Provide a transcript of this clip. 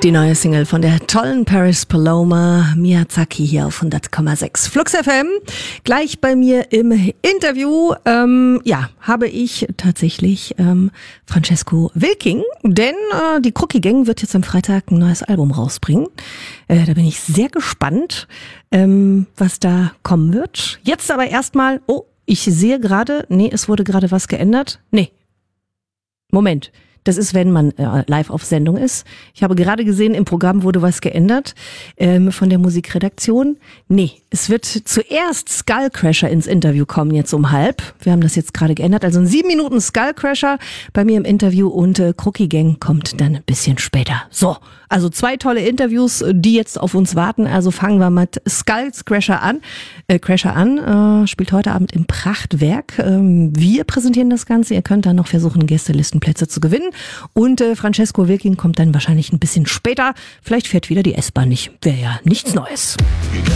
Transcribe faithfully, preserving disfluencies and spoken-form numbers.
Die neue Single von der tollen Paris Paloma Miyazaki hier auf hundert Komma sechs Flux F M. Gleich bei mir im Interview, ähm, ja, habe ich tatsächlich ähm, Francesco Wilking, denn äh, die Cookie Gang wird jetzt am Freitag ein neues Album rausbringen. Äh, da bin ich sehr gespannt, ähm, was da kommen wird. Jetzt aber erstmal, oh, ich sehe gerade, nee, es wurde gerade was geändert. Nee, Moment. Das ist, wenn man äh, live auf Sendung ist. Ich habe gerade gesehen, im Programm wurde was geändert ähm, von der Musikredaktion. Nee, es wird zuerst Skullcrasher ins Interview kommen, jetzt um halb. Wir haben das jetzt gerade geändert. Also in sieben Minuten Skullcrasher bei mir im Interview und äh, Cookie Gang kommt dann ein bisschen später. So, also zwei tolle Interviews, die jetzt auf uns warten. Also fangen wir mit Skullcrasher an. Äh, Crasher an, äh, spielt heute Abend im Prachtwerk. Ähm, wir präsentieren das Ganze. Ihr könnt dann noch versuchen, Gästelistenplätze zu gewinnen. Und äh, Francesco Wilking kommt dann wahrscheinlich ein bisschen später. Vielleicht fährt wieder die S-Bahn nicht. Wäre ja nichts Neues.